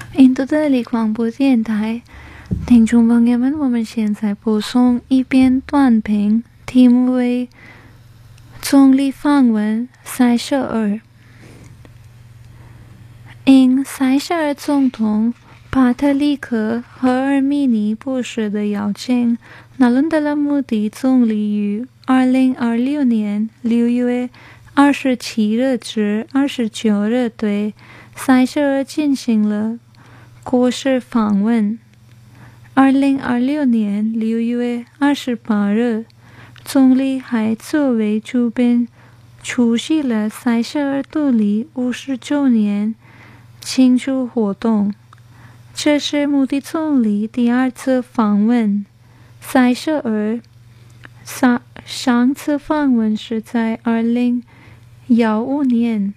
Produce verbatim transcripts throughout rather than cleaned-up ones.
印度的立广播电台，听众朋友们，我们现在播送一篇短评，题目为总理访问塞舌尔。应塞舌尔总统帕特里克·赫尔米尼博士的邀请，纳伦德拉莫迪总理于二零二六年六月二十七日至二十九日对塞舌尔进行了国事访问。二零二六年六月二十八日，总理还作为主宾出席了塞舌尔独立五十周年庆祝活动。这是莫迪总理第二次访问塞舌尔，上上次访问是在二零一五年。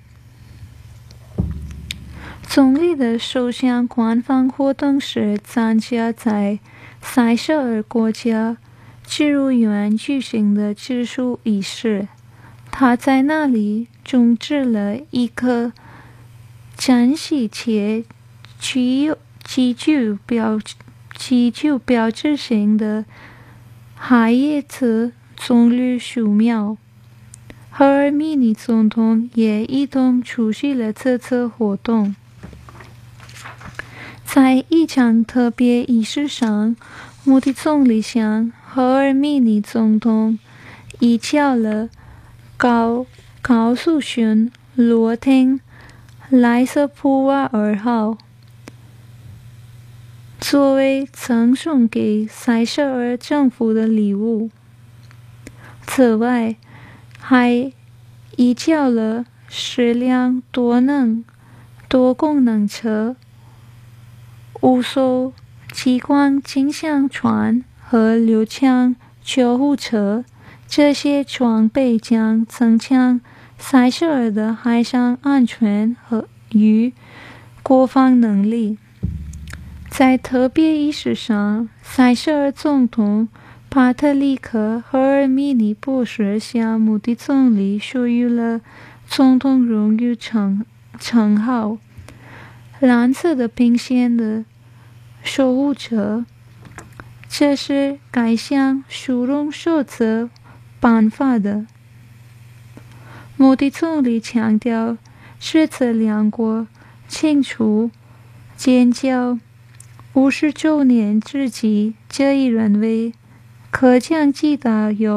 总理的首项官方活动是参加在塞舌尔国家植物园举行的植树仪式。他在那里种植了一棵珍稀且具有极具标极具标志性的海叶子棕榈树苗。赫尔米尼总统也一同出席了这次活动。在一场特别仪式上，莫迪总理向赫尔米尼总统移交了高高速巡逻艇莱瑟普瓦二号，作为赠送给塞舌尔政府的礼物。此外，还移交了十辆多能多功能车、五艘激光镜像船和六辆救护车。这些装备将增强塞舌尔的海上安全和与国防能力。在特别仪式上，塞舌尔总统帕特里克·赫尔米尼博士向莫迪总理授予了总统荣誉称称号“蓝色的兵线的守护者”，这是该项殊荣首次颁发的。莫迪总理强调，这次两国庆祝建交五十周年之际，这一认为可将极大有